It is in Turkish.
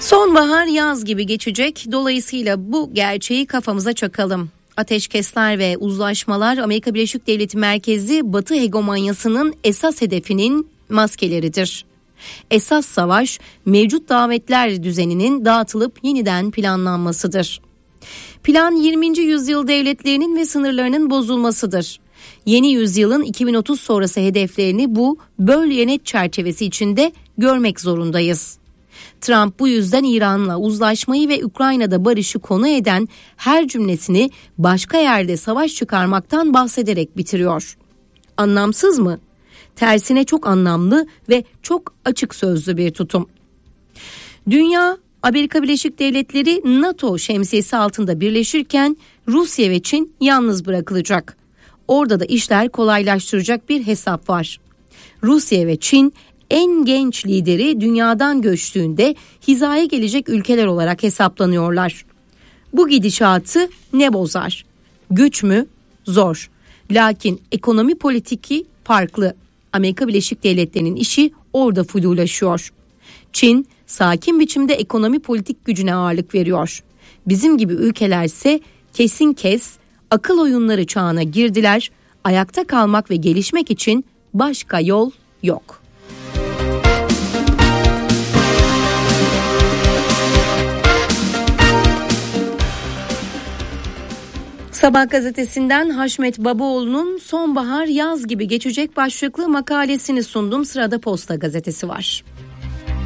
Sonbahar yaz gibi geçecek. Dolayısıyla bu gerçeği kafamıza çakalım. Ateşkesler ve uzlaşmalar Amerika Birleşik Devletleri merkezli Batı hegemonyasının esas hedefinin maskeleridir. Esas savaş mevcut davetler düzeninin dağıtılıp yeniden planlanmasıdır. Plan 20. yüzyıl devletlerinin ve sınırlarının bozulmasıdır. Yeni yüzyılın 2030 sonrası hedeflerini bu böl yönet çerçevesi içinde görmek zorundayız. Trump bu yüzden İran'la uzlaşmayı ve Ukrayna'da barışı konu eden her cümlesini başka yerde savaş çıkarmaktan bahsederek bitiriyor. Anlamsız mı? Tersine çok anlamlı ve çok açık sözlü bir tutum. Dünya, Amerika Birleşik Devletleri NATO şemsiyesi altında birleşirken Rusya ve Çin yalnız bırakılacak. Orada da işler kolaylaştıracak bir hesap var. Rusya ve Çin en genç lideri dünyadan göçtüğünde hizaya gelecek ülkeler olarak hesaplanıyorlar. Bu gidişatı ne bozar? Güç mü? Zor. Lakin ekonomi politiki farklı. Amerika Birleşik Devletleri'nin işi orada flulaşıyor. Çin sakin biçimde ekonomi politik gücüne ağırlık veriyor. Bizim gibi ülkelerse kesin akıl oyunları çağına girdiler. Ayakta kalmak ve gelişmek için başka yol yok. Sabah gazetesinden Haşmet Babaoğlu'nun sonbahar yaz gibi geçecek başlıklı makalesini sundum. Sırada Posta gazetesi var.